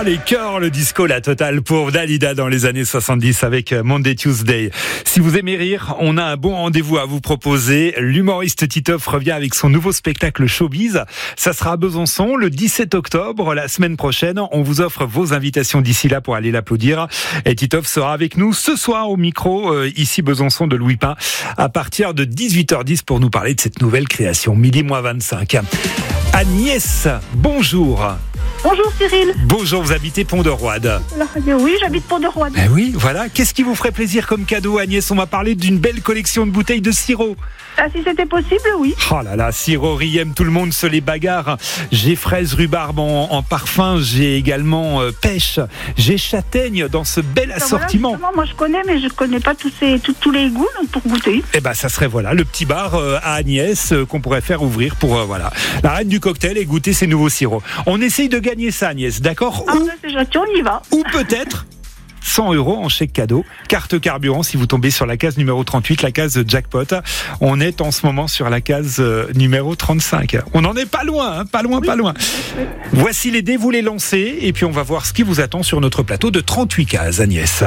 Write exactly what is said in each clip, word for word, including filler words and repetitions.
Ah, les chœurs, le disco, la totale pour Dalida dans les années soixante-dix avec Monday Tuesday. Si vous aimez rire, on a un bon rendez-vous à vous proposer. L'humoriste Titoff revient avec son nouveau spectacle Showbiz. Ça sera à Besançon le dix-sept octobre, la semaine prochaine. On vous offre vos invitations d'ici là pour aller l'applaudir. Et Titoff sera avec nous ce soir au micro, euh, ici Besançon de Louis Pin, à partir de dix-huit heures dix pour nous parler de cette nouvelle création. Midi moins vingt-cinq. Agnès, bonjour. Bonjour Cyril. Bonjour, vous habitez Pont-de-Roide. Oui, j'habite Pont-de-Roide. Ben oui, voilà. Qu'est-ce qui vous ferait plaisir comme cadeau, Agnès? On m'a parlé d'une belle collection de bouteilles de sirop. Ah, si c'était possible, oui. Oh là là, sirop Riem, tout le monde se les bagarre. J'ai fraise rhubarbe en, en parfum, j'ai également euh, pêche, j'ai châtaigne dans ce bel Ben assortiment. voilà, moi je connais, mais je connais pas tous, ces, tous, tous les goûts donc pour goûter. Eh ben, ça serait voilà le petit bar euh, à Agnès euh, qu'on pourrait faire ouvrir pour euh, voilà la reine du cocktail et goûter ces nouveaux sirops. On essaye de gagner ça, Agnès, d'accord? Ah, Ou, ben, c'est gentil, on y va. ou peut-être cent euros en chèque cadeau, carte carburant si vous tombez sur la case numéro trente-huit, la case jackpot. On est en ce moment sur la case euh, numéro trente-cinq. On n'en est pas loin, hein, pas loin, Oui. pas loin. Voici les dés, vous les lancez et puis on va voir ce qui vous attend sur notre plateau de trente-huit cases, Agnès.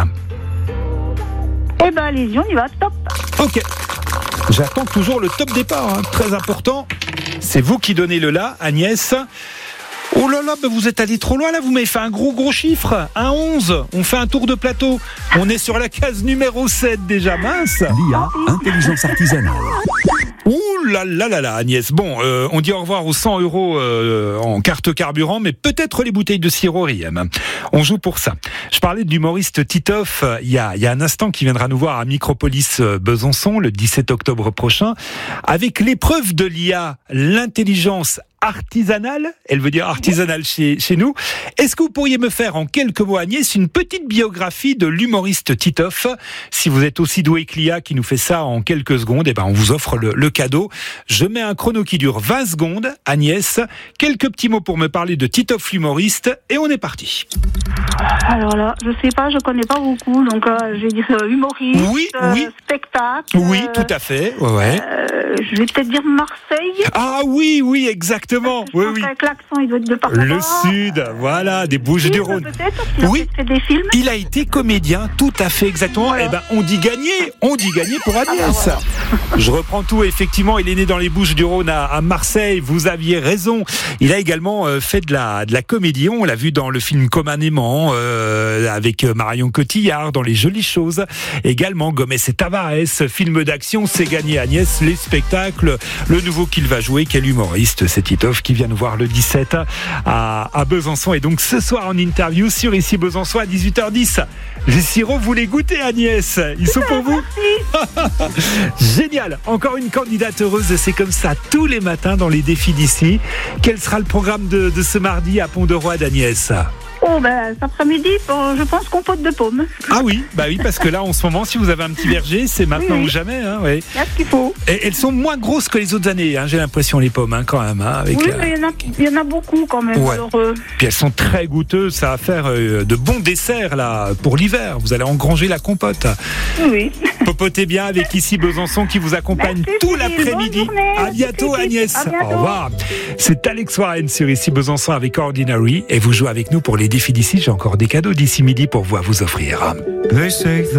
Eh ben allez-y, on y va, stop. Ok. J'attends toujours le top départ, hein, très important. C'est vous qui donnez le là, Agnès. Oh là là, bah vous êtes allé trop loin là, vous m'avez fait un gros gros chiffre, un onze, on fait un tour de plateau. On est sur la case numéro sept déjà, mince. L'I A, intelligence artisanale. Ouh là là là là, Agnès. Bon, euh, on dit au revoir aux cent euros euh, en carte carburant, mais peut-être les bouteilles de sirop Riem. On joue pour ça. Je parlais de l'humoriste Titoff euh, il y a, il y a un instant qui viendra nous voir à Micropolis euh, Besançon le dix-sept octobre prochain avec l'épreuve de l'I A, l'intelligence artisanale, elle veut dire artisanale chez, chez nous. Est-ce que vous pourriez me faire en quelques mots, Agnès, une petite biographie de l'humoriste Titoff? Si vous êtes aussi doué que l'I A qui nous fait ça en quelques secondes, eh ben on vous offre le, le cadeau. Je mets un chrono qui dure vingt secondes. Agnès, quelques petits mots pour me parler de Titoff l'humoriste et on est parti. Alors là, je sais pas, je connais pas beaucoup, donc euh, je vais dire euh, humoriste, Oui, euh, oui. spectacle. Oui, euh, tout à fait. Ouais, ouais. euh, je vais peut-être dire Marseille. Ah oui, oui, exactement. Je Oui, pense oui. qu'avec l'accent, il doit être de par Le là-bas. sud, voilà, des Bouches-du-Rhône. Film, peut-être, parce qu'il a Oui. peut-être fait des films. Il a été comédien, tout à fait exactement. Voilà. Eh ben, on dit gagner, on dit gagner pour Agnès. Ah bah voilà. Je reprends tout. Effectivement, il est né dans les Bouches-du-Rhône à, à Marseille. Vous aviez raison. Il a également euh, fait de la de la comédie. On l'a vu dans le film Comme un aimant euh, avec Marion Cotillard, dans Les Jolies Choses. Également Gomez et Tavares, film d'action. C'est gagné, Agnès. Les spectacles, le nouveau qu'il va jouer. Quel humoriste, c'est Titoff qui vient nous voir le dix-sept à, à Besançon. Et donc ce soir en interview sur Ici Besançon à dix-huit heures dix. Les sirops, vous les goûtez, Agnès. Ils sont pour vous. Génial. Encore une candidate heureuse. C'est comme ça tous les matins dans les défis d'ici. Quel sera le programme de, de ce mardi à Pont-de-Roide, Agnès? Oh ben, cet après-midi, bon, je pense compote de pommes. Ah oui, bah oui, parce que là en ce moment, si vous avez un petit verger, c'est maintenant Oui, oui. ou jamais. Hein, ouais. Il y a ce qu'il faut. Et elles sont moins grosses que les autres années, hein, j'ai l'impression, les pommes, hein, quand même. Hein, avec Oui, la- mais il y en a, il y en a beaucoup quand même. Ouais. Alors, euh, Puis elles sont très goûteuses, ça va faire euh, de bons desserts là pour l'hiver. Vous allez engranger la compote. oui. Popotez bien avec Ici Besançon qui vous accompagne Merci, tout Cyril. l'après-midi. Bonne journée. À bientôt, Merci, Agnès. à bientôt. Au revoir. C'est Alex Warren sur Ici Besançon avec Ordinary et vous jouez avec nous pour les défis d'ici. J'ai encore des cadeaux d'ici midi pour vous à vous offrir.